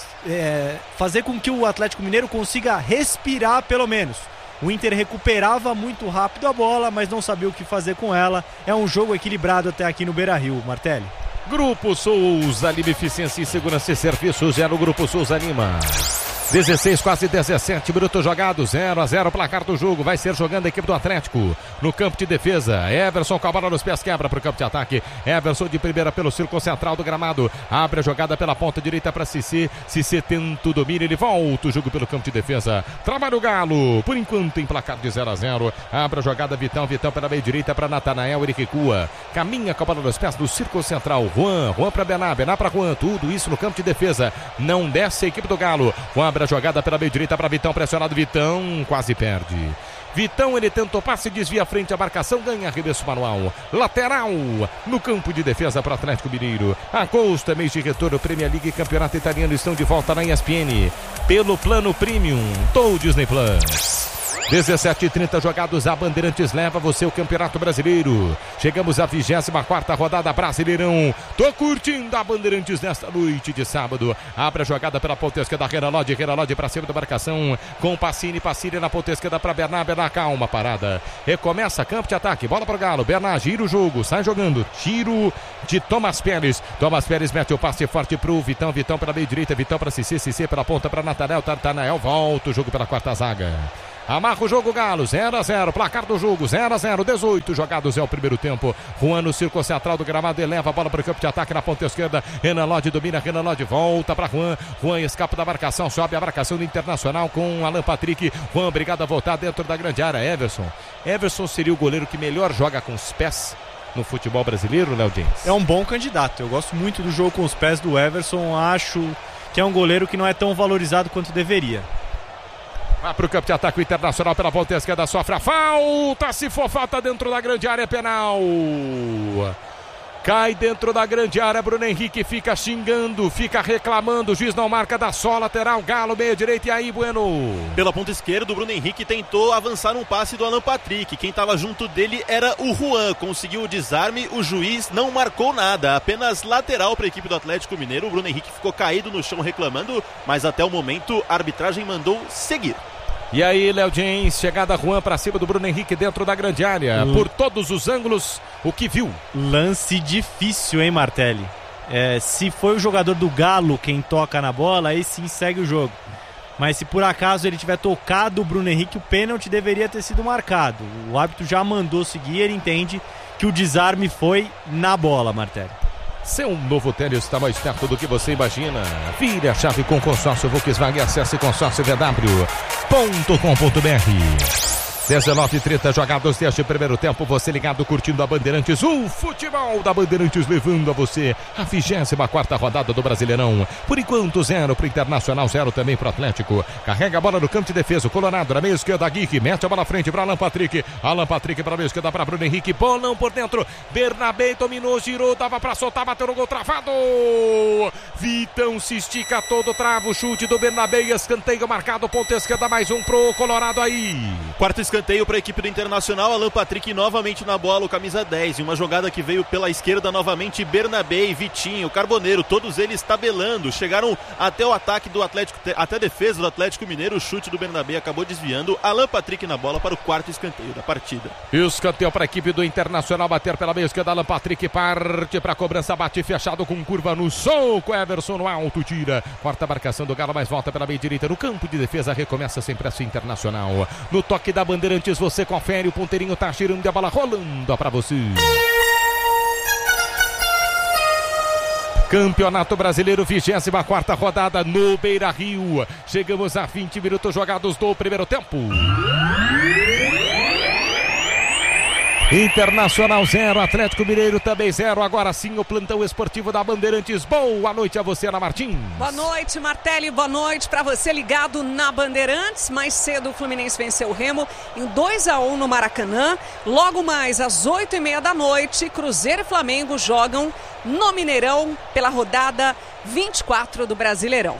é, fazer com que o Atlético Mineiro consiga respirar pelo menos. O Inter recuperava muito rápido a bola, mas não sabia o que fazer com ela. É um jogo equilibrado até aqui no Beira-Rio, Martelli. Grupo Souza, Lima Eficiência e Segurança e Serviços, é no Grupo Souza Lima. dezesseis, quase dezessete minutos jogados, zero a zero placar do jogo. Vai ser jogando a equipe do Atlético no campo de defesa. Everson com a bola nos pés, quebra para o campo de ataque. Everson de primeira pelo círculo central do gramado, abre a jogada pela ponta direita para Cissé. Cissé tenta o domínio, ele volta o jogo pelo campo de defesa. Trabalha o Galo, por enquanto em placar de zero a zero. Abre a jogada Vitão, Vitão pela meia direita para Natanael, ele recua, caminha com a bola nos pés do círculo central. Juan, Juan para Bená, Bená para Juan, tudo isso no campo de defesa. Não desce a equipe do Galo. Juan abre a jogada pela meia direita para Vitão, pressionado, Vitão quase perde. Vitão, ele tentou passe, desvia a frente, a marcação, ganha arremesso manual. Lateral no campo de defesa para o Atlético Mineiro. Agosto, mês de retorno, Premier League e Campeonato Italiano estão de volta na E S P N pelo plano Premium do Disney Plus. dezessete e trinta jogados, a Bandeirantes leva você o Campeonato Brasileiro. Chegamos à vigésima quarta rodada, Brasileirão. Tô curtindo a Bandeirantes nesta noite de sábado. Abre a jogada pela ponta esquerda, Renan Lodge, Renan Lodge pra cima da marcação, com Pacini, Pacini na ponta esquerda pra Bernard, Bernard, calma, parada. Recomeça, campo de ataque, bola pro Galo, Bernard gira o jogo, sai jogando, tiro de Thomas Pérez. Thomas Pérez mete o passe forte pro Vitão, Vitão pela meia direita, Vitão pra Cissé, Cissé pela ponta pra Natanael, Natanael volta o jogo pela quarta zaga. Amarra o jogo Galo, zero a zero, placar do jogo, zero a zero, dezoito jogados é o primeiro tempo. Juan no círculo central do gramado, eleva a bola para o campo de ataque na ponta esquerda. Renan Lodge domina, Renan Lodge volta para Juan. Juan escapa da marcação, sobe a marcação do Internacional com Alan Patrick. Juan obrigado a voltar dentro da grande área. Everson. Everson seria o goleiro que melhor joga com os pés no futebol brasileiro, Léo James? É um bom candidato, eu gosto muito do jogo com os pés do Everson, acho que é um goleiro que não é tão valorizado quanto deveria. Vai para o campo de ataque, o Internacional pela ponta esquerda, sofre a falta, se for falta dentro da grande área, é penal. Cai dentro da grande área, Bruno Henrique fica xingando, fica reclamando, o juiz não marca, dá só lateral, Galo, meia direita, e aí, Bueno? Pela ponta esquerda, o Bruno Henrique tentou avançar num passe do Alan Patrick, quem estava junto dele era o Juan, conseguiu o desarme, o juiz não marcou nada, apenas lateral para a equipe do Atlético Mineiro. O Bruno Henrique ficou caído no chão reclamando, mas até o momento a arbitragem mandou seguir. E aí, Léo James, chegada Juan para cima do Bruno Henrique dentro da grande área, L... por todos os ângulos, o que viu? Lance difícil, hein, Martelli? É, se foi o jogador do Galo quem toca na bola, aí sim segue o jogo. Mas se por acaso ele tiver tocado o Bruno Henrique, o pênalti deveria ter sido marcado. O árbitro já mandou seguir, ele entende que o desarme foi na bola, Martelli. Seu novo tênis está mais perto do que você imagina. Vire a chave com consórcio Volkswagen. Acesse consórcio v w ponto com ponto b r. dezenove e trinta jogados deste primeiro tempo, você ligado curtindo a Bandeirantes, o futebol da Bandeirantes levando a você a vigésima quarta rodada do Brasileirão. Por enquanto zero para o Internacional, zero também para o Atlético. Carrega a bola no campo de defesa, o Colorado na meia esquerda, Aguirre mete a bola à frente para Alan Patrick, Alan Patrick para a meia esquerda para Bruno Henrique, bolão por dentro, Bernabé dominou, girou, dava para soltar, bateu no gol travado, Vitão se estica todo, trava o chute do Bernabé, escanteio marcado, ponta esquerda, mais um pro Colorado aí. Quarto escanteio Escanteio para a equipe do Internacional, Alan Patrick novamente na bola, o camisa dez, e uma jogada que veio pela esquerda novamente, Bernabé, Vitinho, Carboneiro, todos eles tabelando, chegaram até o ataque do Atlético, até a defesa do Atlético Mineiro, o chute do Bernabé acabou desviando, Alan Patrick na bola para o quarto escanteio da partida. Escanteio para a equipe do Internacional, bater pela meia esquerda, Alan Patrick parte para a cobrança, bate fechado com curva no soco, Everson no alto, tira, corta a marcação do Galo, mas volta pela meia direita, no campo de defesa, recomeça sem pressa o Internacional, no toque da bandeira. Antes você confere, o ponteirinho tá girando e a bola rolando para você. Campeonato Brasileiro, vigésima quarta rodada no Beira-Rio. Chegamos a vinte minutos jogados do primeiro tempo. Internacional zero, Atlético Mineiro também zero. Agora sim o plantão esportivo da Bandeirantes. Boa noite a você, Ana Martins. Boa noite, Martelli. Boa noite para você ligado na Bandeirantes. Mais cedo o Fluminense venceu o Remo em dois a um no Maracanã. Logo mais às oito e meia da noite, Cruzeiro e Flamengo jogam no Mineirão pela rodada vinte e quatro do Brasileirão.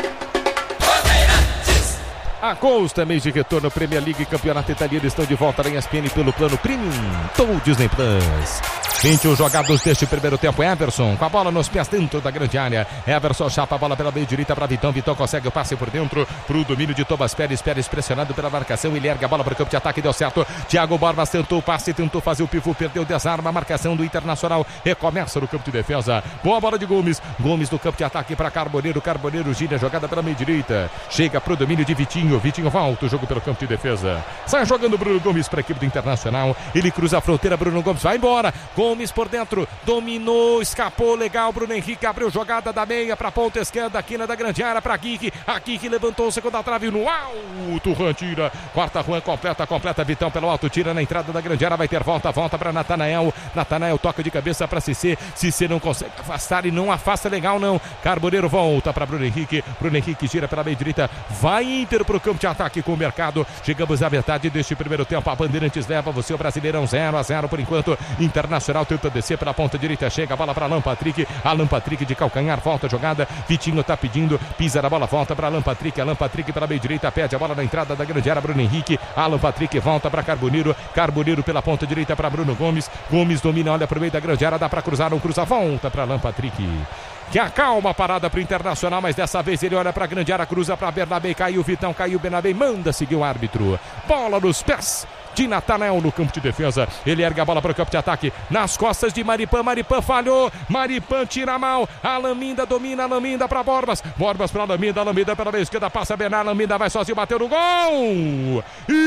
A Gols também de retorno, Premier League e Campeonato Italiano estão de volta na E S P N pelo plano Premium do Disney Plus. vinte e um jogados deste primeiro tempo. Everson com a bola nos pés dentro da grande área. Everson chapa a bola pela meia direita para Vitão. Vitão consegue o passe por dentro para o domínio de Thomas Pérez. Pérez pressionado pela marcação. Ele ergue a bola para o campo de ataque. Deu certo. Thiago Borbas tentou o passe, tentou fazer o pivô, perdeu, desarma a marcação do Internacional. Recomeça no campo de defesa. Boa bola de Gomes. Gomes no campo de ataque para Carboneiro. Carboneiro gira a jogada pela meia direita. Chega para o domínio de Vitinho. Vitinho volta o jogo pelo campo de defesa. Sai jogando Bruno Gomes para a equipe do Internacional. Ele cruza a fronteira. Bruno Gomes vai embora. Gomes por dentro. Dominou, escapou, legal, Bruno Henrique abriu jogada da meia para a ponta esquerda, quina da grande área para Kiki, a Kiki levantou o segundo trave no alto, Juan tira, quarta Juan completa, completa Vitão pelo alto, tira na entrada da grande área, vai ter volta, volta para Natanael, Natanael toca de cabeça para Cissé, Cissé não consegue afastar e não afasta legal não, Carboneiro volta para Bruno Henrique, Bruno Henrique gira pela meia direita, vai Inter para o campo de ataque com o Mercado, chegamos à metade deste primeiro tempo, a Bandeirantes leva você o Brasileirão zero a zero por enquanto, Internacional tenta descer pela ponta direita, chega a bola para Alan Patrick, Alan Patrick de calcanhar, volta a jogada, Vitinho tá pedindo, pisa na bola, volta para Alan Patrick, Alan Patrick para a meia direita, pede a bola na entrada da grande área, Bruno Henrique, Alan Patrick volta para Carboneiro, Carboneiro pela ponta direita para Bruno Gomes, Gomes domina, olha para o meio da grande área, dá para cruzar, não cruza, volta para Alan Patrick, que acalma a parada para o Internacional, mas dessa vez ele olha para a grande área, cruza para Bernabé, caiu Vitão, caiu Bernabé, manda seguir o árbitro, bola nos pés de Natanael no campo de defesa, ele ergue a bola para o campo de ataque, nas costas de Maripan, Maripan falhou, Maripan tira mal, Alaminda domina, Alaminda para Borbas, Borbas para Alaminda, Alaminda pela meia esquerda, passa Bernardo, Alaminda vai sozinho, bateu no gol,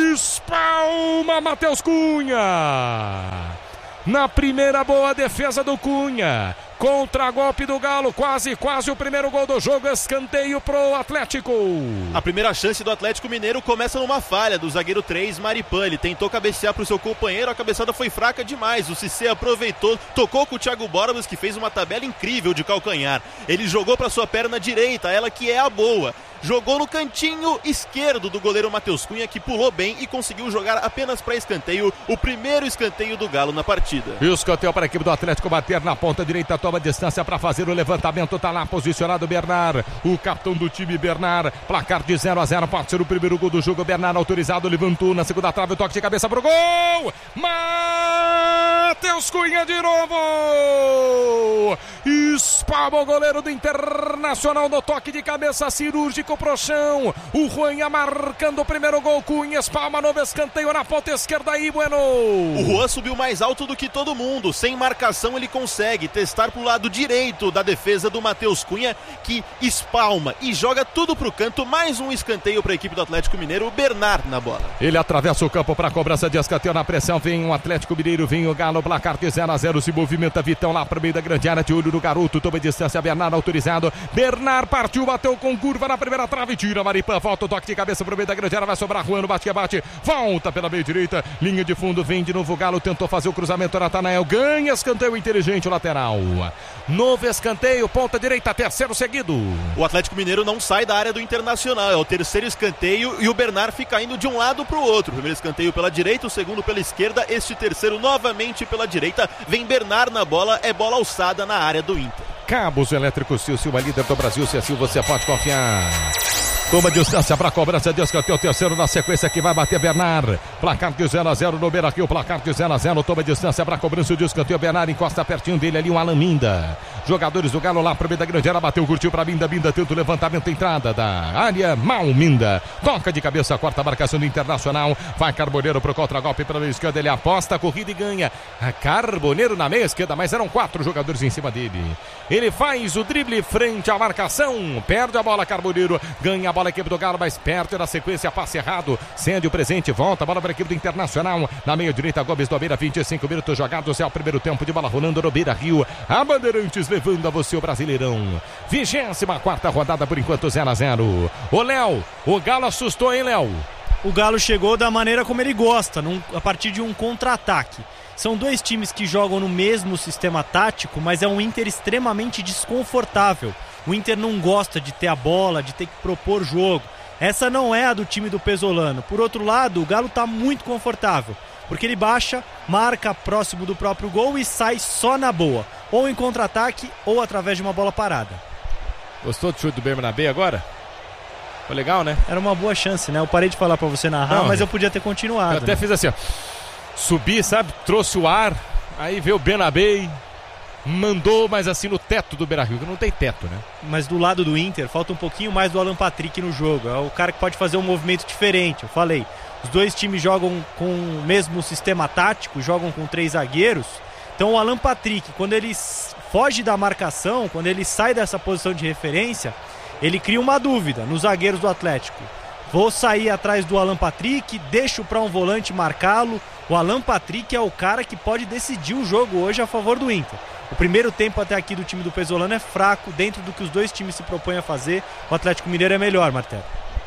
espalma Matheus Cunha, na primeira boa defesa do Cunha, contra-golpe do Galo, quase, quase o primeiro gol do jogo, escanteio pro Atlético. A primeira chance do Atlético Mineiro começa numa falha do zagueiro três, Maripan, ele tentou cabecear pro seu companheiro, a cabeçada foi fraca demais, o Cissé aproveitou, tocou com o Thiago Borbas, que fez uma tabela incrível de calcanhar, ele jogou pra sua perna direita, ela que é a boa, jogou no cantinho esquerdo do goleiro Matheus Cunha, que pulou bem e conseguiu jogar apenas para escanteio, o primeiro escanteio do Galo na partida. E o escanteio para a equipe do Atlético bater na ponta direita, toma distância para fazer o levantamento, tá lá posicionado Bernard, o capitão do time Bernard, placar de zero a zero, pode ser o primeiro gol do jogo, Bernard autorizado, levantou na segunda trave, o toque de cabeça pro gol, Matheus Cunha de novo, espalma o goleiro do Internacional no toque de cabeça cirúrgico pro chão, o Juan marcando o primeiro gol, Cunha espalma novo escanteio na ponta esquerda aí, bueno. O Juan subiu mais alto do que todo mundo, sem marcação ele consegue testar pro lado direito da defesa do Matheus Cunha, que espalma e joga tudo pro canto, mais um escanteio para a equipe do Atlético Mineiro, o Bernard na bola. Ele atravessa o campo para a cobrança de escanteio na pressão, vem o Atlético Mineiro, vem o Galo, placar de zero a zero, se movimenta Vitão lá pro meio da grande área, de olho no garoto, toma distância, Bernard autorizado, Bernard partiu, bateu com curva na primeira trave, tira Maripan, volta o toque de cabeça pro meio da grande área, vai sobrar Juan no bate-bate, volta pela meia direita, linha de fundo, vem de novo o Galo, tentou fazer o cruzamento, Natanael ganha escanteio inteligente, o lateral. Novo escanteio, ponta direita, terceiro seguido. O Atlético Mineiro não sai da área do Internacional, é o terceiro escanteio e o Bernard fica indo de um lado para o outro. O primeiro escanteio pela direita, o segundo pela esquerda, este terceiro novamente pela direita. Vem Bernard na bola, é bola alçada na área do Inter. Cabos Elétricos Sil Silva, líder do Brasil, se assim você pode confiar. Toma distância para a cobrança de escanteio, o terceiro na sequência que vai bater Bernard. Placar de zero a zero no Beira-Rio, placar de zero a zero, toma distância para a cobrança de escanteio, Bernard encosta pertinho dele ali, o Alan Minda. Jogadores do Galo lá para o meio da grande área, bateu, curtiu para Minda, Minda tenta o levantamento, entrada da área, mal Minda. Toca de cabeça, corta a marcação do Internacional, vai Carboneiro pro contra-golpe pela meia esquerda, ele aposta a corrida e ganha. A Carboneiro na meia esquerda, mas eram quatro jogadores em cima dele. Ele faz o drible frente à marcação, perde a bola Carboneiro, ganha a bola a equipe do Galo, mas perto da sequência, passe errado, cede o presente, volta a bola para a equipe do Internacional, na meia direita, Gomes do Beira, vinte e cinco minutos jogados, é o primeiro tempo de bola rolando no Beira-Rio, a Bandeirantes levando a você o Brasileirão, vigésima quarta rodada por enquanto, zero a zero. Ô Léo, o Galo assustou, hein, Léo? O Galo chegou da maneira como ele gosta, num, a partir de um contra-ataque. São dois times que jogam no mesmo sistema tático, mas é um Inter extremamente desconfortável. O Inter não gosta de ter a bola, de ter que propor jogo. Essa não é a do time do Pesolano. Por outro lado, o Galo está muito confortável, porque ele baixa, marca próximo do próprio gol e sai só na boa, ou em contra-ataque ou através de uma bola parada. Gostou do chute do Bernabé agora? Foi legal, né? Era uma boa chance, né? Eu parei de falar pra você narrar, não, mas eu podia ter continuado. Eu até né? fiz assim, ó. Subi, sabe? Trouxe o ar, aí veio o Bernabé, mandou, mas assim no teto do Beira-Rio, que não tem teto, né? Mas do lado do Inter, falta um pouquinho mais do Alan Patrick no jogo. É o cara que pode fazer um movimento diferente, eu falei. Os dois times jogam com o mesmo sistema tático, jogam com três zagueiros. Então o Alan Patrick, quando ele foge da marcação, quando ele sai dessa posição de referência, ele cria uma dúvida nos zagueiros do Atlético. Vou sair atrás do Alan Patrick, deixo para um volante marcá-lo. O Alan Patrick é o cara que pode decidir o jogo hoje a favor do Inter. O primeiro tempo até aqui do time do Pesolano é fraco, dentro do que os dois times se propõem a fazer. O Atlético Mineiro é melhor, Martelo.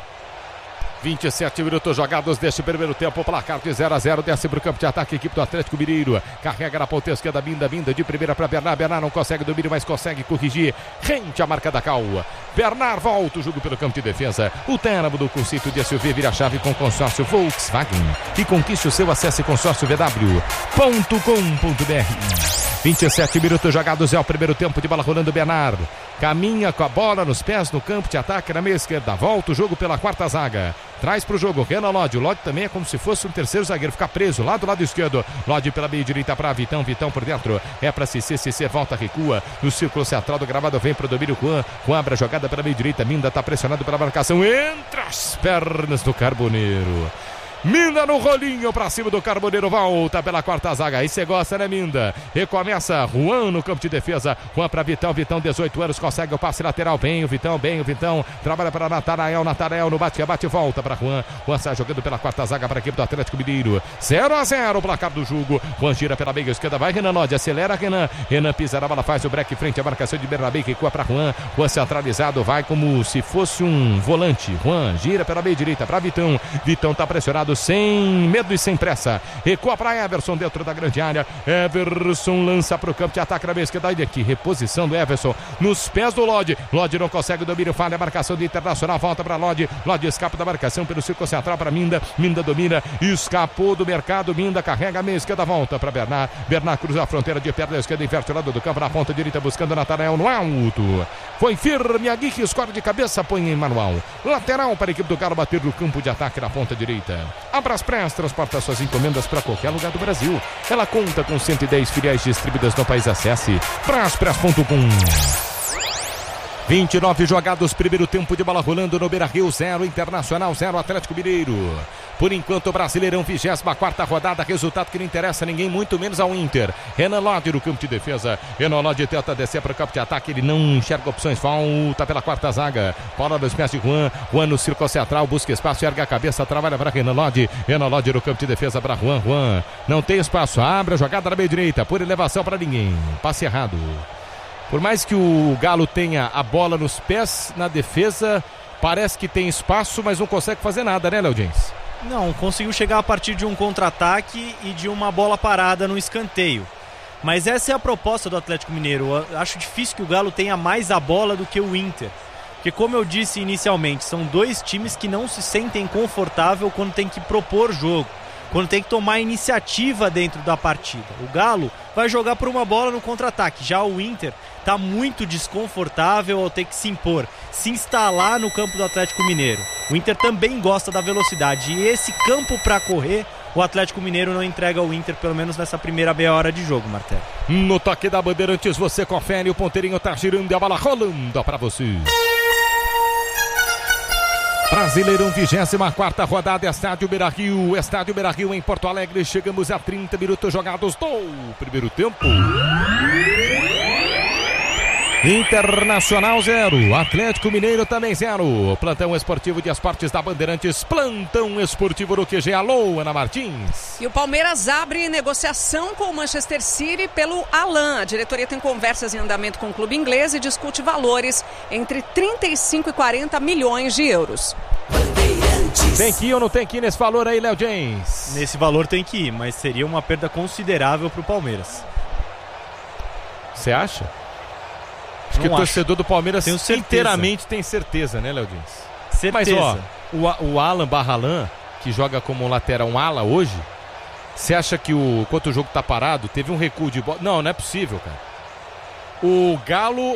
vinte e sete minutos jogados deste primeiro tempo, placar de zero a zero, desce para o campo de ataque, equipe do Atlético Mineiro, carrega na ponta esquerda, Minda, Minda de primeira para Bernard, Bernard não consegue domínio, mas consegue corrigir, rente a marca da Cal, Bernard volta o jogo pelo campo de defesa, o término do conceito de S U V vira chave com consórcio Volkswagen, e conquiste o seu, acesse consórcio v w ponto com ponto b r. vinte e sete minutos jogados, é o primeiro tempo de bola rolando, Bernard caminha com a bola nos pés no campo de ataque na meia esquerda, volta o jogo pela quarta zaga, traz para o jogo Renan Lodge, o Lodge também é como se fosse um terceiro zagueiro, fica preso lá do lado esquerdo, Lodge pela meia direita para Vitão, Vitão por dentro, é para Cissé, Cissé volta, recua, no círculo central do gramado vem para o domínio Juan, Juan abre a jogada pela meia direita, Minda está pressionado pela marcação, entre as pernas do Carboneiro. Minda no rolinho pra cima do Carboneiro, volta pela quarta zaga, aí você gosta, né, Minda? Recomeça Juan no campo de defesa, Juan pra Vitão, Vitão dezoito anos, consegue o passe lateral, bem o Vitão, bem o Vitão, trabalha para Natanael, Natanael no bate-bate, volta pra Juan, Juan sai jogando pela quarta zaga para a equipe do Atlético Mineiro, zero a zero o placar do jogo, Juan gira pela meia esquerda, vai Renan Lodge, acelera Renan, Renan pisa na bola, faz o break frente à marcação de Bernabé, que recua pra Juan, Juan centralizado, vai como se fosse um volante, Juan gira pela meia direita pra Vitão, Vitão tá pressionado sem medo e sem pressa, recua para Everson dentro da grande área, Everson lança para o campo de ataque na meia esquerda, olha aqui, reposição do Everson nos pés do Lodge, Lodge não consegue domínio, falha a marcação do Internacional, volta para Lodge, Lodge escapa da marcação pelo círculo central para Minda, Minda domina, escapou do mercado, Minda carrega a meia esquerda, volta para Bernard, Bernard cruza a fronteira de perna esquerda, inverte o lado do campo, na ponta direita buscando Natanael no alto, foi firme, Aguirre escorre de cabeça, põe em manual, lateral para a equipe do Galo bater no campo de ataque na ponta direita. Abra Press transporta suas encomendas para qualquer lugar do Brasil. Ela conta com cento e dez filiais distribuídas no país. Acesse braspress ponto com. vinte e nove jogados, primeiro tempo de bola rolando no Beira-Rio, zero Internacional, zero Atlético Mineiro. Por enquanto o Brasileirão, vigésima quarta rodada, resultado que não interessa a ninguém, muito menos ao Inter. Renan Lodge no campo de defesa, Renan Lodge tenta descer para o campo de ataque, ele não enxerga opções, volta pela quarta zaga, bola nos pés de Juan, Juan no círculo central, busca espaço, erga a cabeça, trabalha para Renan Lodge, Renan Lodge no campo de defesa para Juan, Juan não tem espaço, abre a jogada na meia direita, por elevação para ninguém, passe errado. Por mais que o Galo tenha a bola nos pés na defesa, parece que tem espaço, mas não consegue fazer nada, né, Léo Jens? Não, conseguiu chegar a partir de um contra-ataque e de uma bola parada no escanteio. Mas essa é a proposta do Atlético Mineiro. Eu acho difícil que o Galo tenha mais a bola do que o Inter. Porque, como eu disse inicialmente, são dois times que não se sentem confortável quando tem que propor jogo, quando tem que tomar iniciativa dentro da partida. O Galo vai jogar por uma bola no contra-ataque. Já o Inter está muito desconfortável ao ter que se impor, se instalar no campo do Atlético Mineiro. O Inter também gosta da velocidade. E esse campo para correr, o Atlético Mineiro não entrega ao Inter, pelo menos nessa primeira meia hora de jogo, Martelo. No toque da Bandeirantes, você confere, o ponteirinho tá girando e a bola rolando para você. Brasileirão, vigésima quarta rodada, Estádio Beira-Rio, Estádio Beira-Rio em Porto Alegre, chegamos a trinta minutos jogados do primeiro tempo. Internacional zero, Atlético Mineiro também zero. Plantão esportivo de esportes da Bandeirantes, plantão esportivo do Q G. Alô, Ana Martins. E o Palmeiras abre negociação com o Manchester City pelo Alan. A diretoria tem conversas em andamento com o clube inglês e discute valores entre trinta e cinco e quarenta milhões de euros. Tem que ir ou não tem que ir nesse valor aí, Léo James? Nesse valor tem que ir, mas seria uma perda considerável para o Palmeiras. Você acha? Acho não que o torcedor do Palmeiras inteiramente tem certeza, né, Léo Dins? Certeza. Mas, ó, o, o Alan Barralan, que joga como lateral um ala hoje, você acha que o, enquanto o jogo tá parado, teve um recuo de bola? Não, não é possível, cara. O Galo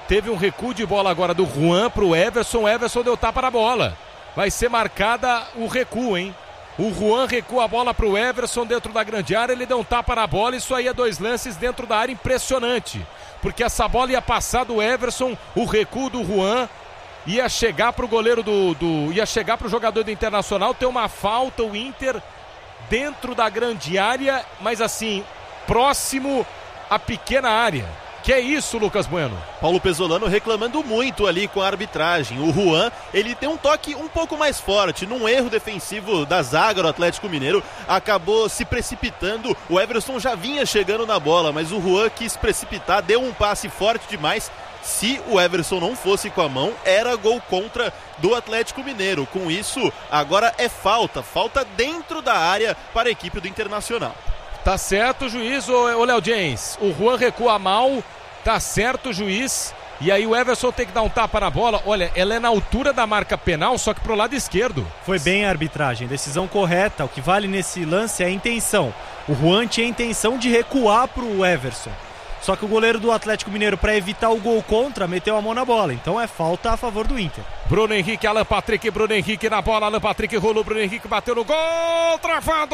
teve um recuo de bola agora do Juan pro Everson, o Everson deu tapa na bola. Vai ser marcada o recuo, hein? O Juan recua a bola pro Everson dentro da grande área, ele deu um tapa na bola, isso aí é dois lances dentro da área, impressionante. Porque essa bola ia passar do Everson, o recuo do Juan, ia chegar pro goleiro do, do... ia chegar pro jogador do Internacional, ter uma falta, o Inter dentro da grande área, mas assim, próximo à pequena área. Que é isso, Lucas Bueno? Paulo Pesolano reclamando muito ali com a arbitragem. O Juan, ele tem um toque um pouco mais forte. Num erro defensivo da zaga do Atlético Mineiro, acabou se precipitando. O Everson já vinha chegando na bola, mas o Juan quis precipitar, deu um passe forte demais. Se o Everson não fosse com a mão, era gol contra do Atlético Mineiro. Com isso, agora é falta. Falta dentro da área para a equipe do Internacional. Tá certo, juiz, ô Léo James. O Juan recua mal, tá certo, juiz. E aí o Everson tem que dar um tapa na bola. Olha, ela é na altura da marca penal, só que pro lado esquerdo. Foi bem a arbitragem, decisão correta. O que vale nesse lance é a intenção. O Juan tinha a intenção de recuar pro Everson. Só que o goleiro do Atlético Mineiro, para evitar o gol contra, meteu a mão na bola. Então é falta a favor do Inter. Bruno Henrique, Alan Patrick, Bruno Henrique na bola, Alan Patrick rolou, Bruno Henrique bateu no gol, travado!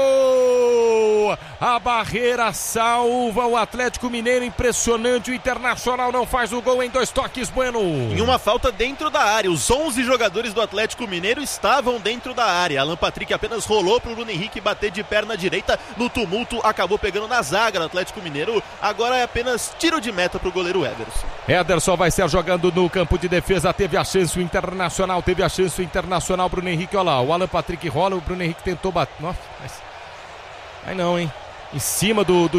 A barreira salva o Atlético Mineiro, impressionante, o Internacional não faz o gol em dois toques, Bueno. Em uma falta dentro da área, os onze jogadores do Atlético Mineiro estavam dentro da área. Alan Patrick apenas rolou para o Bruno Henrique bater de perna direita, no tumulto acabou pegando na zaga do Atlético Mineiro, agora é apenas tiro de meta para o goleiro Ederson. Ederson vai ser jogando no campo de defesa, teve a chance o Internacional, teve a chance o Internacional, Bruno Henrique, olha lá, o Alan Patrick rola, o Bruno Henrique tentou bater, nossa, mas... aí não, hein, em cima do, do